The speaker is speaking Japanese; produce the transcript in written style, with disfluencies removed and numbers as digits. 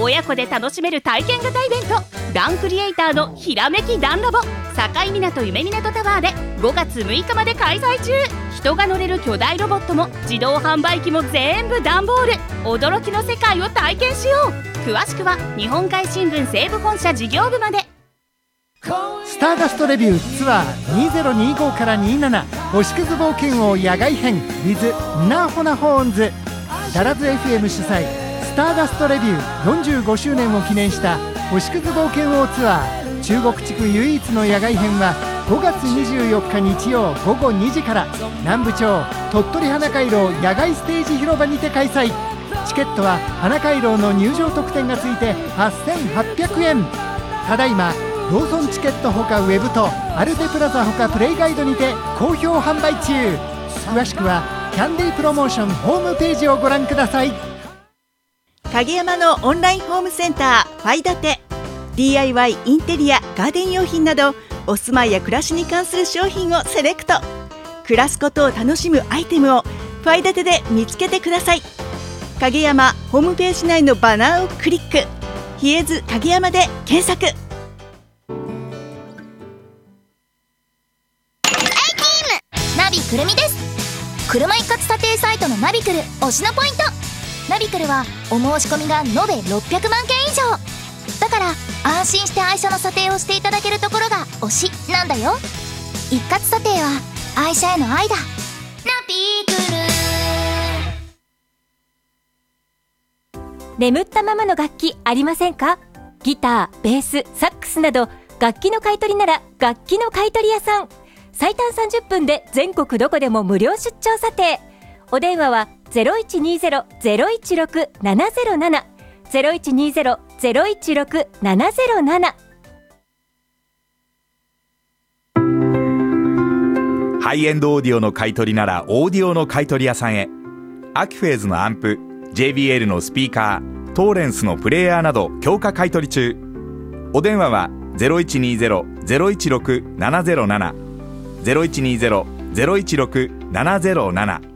親子で楽しめる体験型イベント、ダンクリエイターのひらめきダンラボ、境港夢港タワーで5月6日まで開催中。人が乗れる巨大ロボットも自動販売機も全部段ボール。驚きの世界を体験しよう。詳しくは日本海新聞西部本社事業部まで。 スターダストレビューツアー2025から27星屑冒険王野外編 with ナーホナホーンズ。ダラズ FM 主催スターダストレビュー45周年を記念した星屑冒険王ツアー中国地区唯一の野外編は5月24日日曜午後2時から南部町鳥取花回廊野外ステージ広場にて開催。チケットは花回廊の入場特典がついて8800円。ただいまローソンチケットほかウェブとアルテプラザほかプレイガイドにて好評販売中。詳しくはキャンディープロモーションホームページをご覧ください。 影山のオンラインホームセンターファイダテ DIY インテリアガーデン用品などお住まいや暮らしに関する商品をセレクト。暮らすことを楽しむアイテムをファイダテで見つけてください。影山ホームページ内のバナーをクリック、ヒエズ影山で検索。 ナビくるみです。車一括査定サイトのナビクル推しのポイント。ナビクルはお申し込みが延べ600万件以上だから、安心して愛車の査定をしていただけるところが推しなんだよ。一括査定は愛車への愛だ。ナビクル。 眠ったままの楽器ありませんか？ギター、ベース、サックスなど楽器の買い取りなら楽器の買い取り屋さん。最短30分で全国どこでも無料出張査定。お電話は 0120-016-707 0120-016-707。 ハイエンドオーディオの買い取りならオーディオの買い取り屋さんへ。アキフェーズのアンプ、 JBL のスピーカー、トーレンスのプレイヤーなど強化買い取り中。お電話は 0120-016-707 0120-016-707。